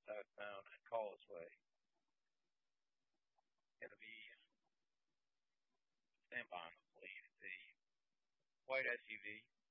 southbound at Causeway. Going to be stand by, please. The white SUV.